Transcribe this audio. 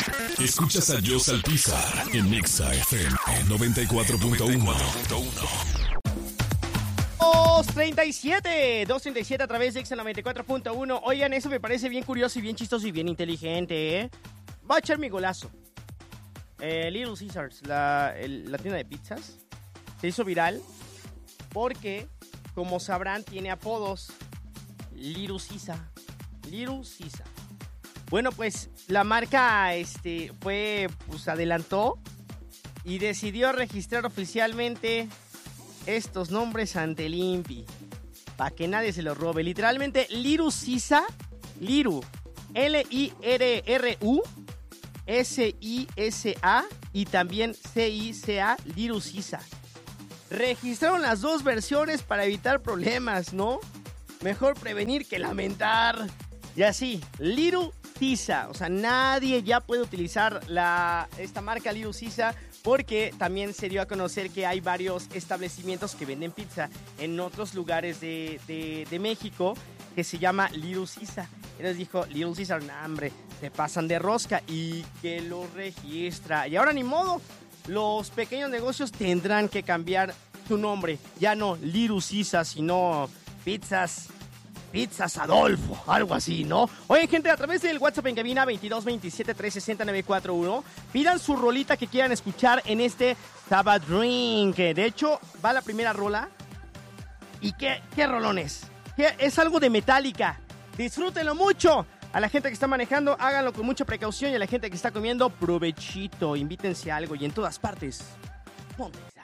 Escuchas a Joe Salpizar en Nexa FM 94.1. 237 a través de Nexa 94.1. Oigan, eso me parece bien curioso y bien chistoso y bien inteligente, ¿eh? Voy a echar mi golazo. Little Caesars, la tienda de pizzas, se hizo viral porque, como sabrán, tiene apodos. Little Caesar. Bueno, pues la marca adelantó y decidió registrar oficialmente estos nombres ante el INPI para que nadie se los robe. Literalmente, Little Caesar, Liru, L-I-R-R-U, S-I-S-A y también C-I-C-A, Little Caesar. Registraron las dos versiones para evitar problemas, ¿no? Mejor prevenir que lamentar. Y así, Little Caesar. O sea, nadie ya puede utilizar esta marca Little Caesar porque también se dio a conocer que hay varios establecimientos que venden pizza en otros lugares de México que se llama Little Caesar. Entonces dijo, Little Caesar, nah, hombre, se pasan de rosca y que lo registra. Y ahora ni modo, los pequeños negocios tendrán que cambiar su nombre. Ya no Little Caesar, sino Pizzas Adolfo, algo así, ¿no? Oye, gente, a través del WhatsApp en cabina 2227-360-941, pidan su rolita que quieran escuchar en este Sabbath Drink. De hecho, va la primera rola. ¿Y qué rolón es? Es algo de Metallica. Disfrútenlo mucho. A la gente que está manejando, háganlo con mucha precaución. Y a la gente que está comiendo, provechito. Invítense a algo y en todas partes, ponte.